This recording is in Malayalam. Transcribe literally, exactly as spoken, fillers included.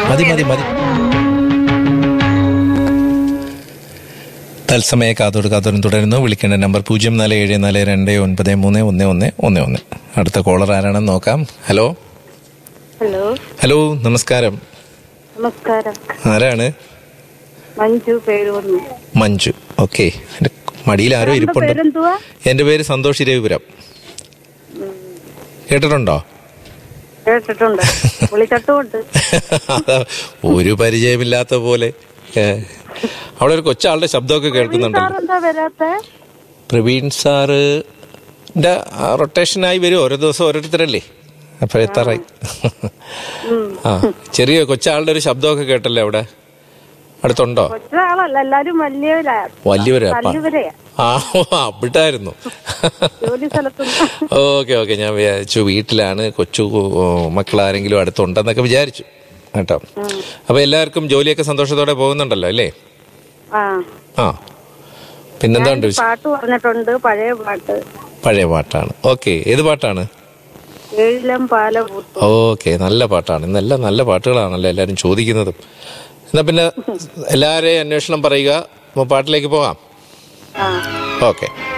മതി മതി മതി. തത്സമയ കാതോട് കാതോരം തുടരുന്നു. വിളിക്കേണ്ട നമ്പർ പൂജ്യം നാല് ഏഴ് നാല് രണ്ട് ഒൻപത് മൂന്ന് ഒന്ന് ഒന്ന് ഒന്ന് ഒന്ന്. അടുത്ത കോളർ ആരാണെന്ന് നോക്കാം. ഹലോ ഹലോ ഹലോ നമസ്കാരം. നമസ്കാരം. ആരാണ്? മഞ്ജു പേരൂർന്ന്. മഞ്ജു. ഓക്കെ. എൻ്റെ മടിയിൽ ആരോ ഇരിപ്പുണ്ട്. എൻ്റെ പേര് സന്തോഷ് ഇരവിപുരം. കേട്ടിട്ടുണ്ടോ? കേട്ടിട്ടുണ്ട്. വിളിച്ചിട്ടുണ്ട്. ഒരു പരിചയമില്ലാത്ത പോലെ. അവിടെ ഒരു കൊച്ചാളുടെ ശബ്ദമൊക്കെ കേൾക്കുന്നുണ്ടല്ലോ. പ്രവീൺ സാറ് റൊട്ടേഷനായി വരും. ഓരോ ദിവസം ഓരോരുത്തരല്ലേ. അപ്പൊ എത്താറായി. ആ ചെറിയ കൊച്ചാളുടെ ഒരു ശബ്ദമൊക്കെ കേട്ടല്ലേ അവിടെ അടുത്തുണ്ടോ? വലിയവരാ. ആ അവിടായിരുന്നു. Okay okay. ഞാൻ വിചാരിച്ചു വീട്ടിലാണ്, കൊച്ചു മക്കളാരെങ്കിലും അടുത്തുണ്ടെന്നൊക്കെ വിചാരിച്ചു കേട്ടോ. അപ്പൊ എല്ലാവർക്കും ജോലിയൊക്കെ സന്തോഷത്തോടെ പോകുന്നുണ്ടല്ലോ അല്ലേ? ആ പിന്നെന്താ ഉണ്ട്? പാട്ട് പറഞ്ഞിട്ടുണ്ട്. പഴയ പാട്ട്. പഴയ പാട്ടാണ്. ഓക്കെ. ഏത് പാട്ടാണ്? ഓക്കെ. നല്ല പാട്ടാണ്. ഇന്നെല്ലാം നല്ല പാട്ടുകളാണല്ലോ എല്ലാരും ചോദിക്കുന്നതും. എന്നാ പിന്നെ എല്ലാരെയും അന്വേഷണം പറയുക. പാട്ടിലേക്ക് പോകാം. ഓക്കെ.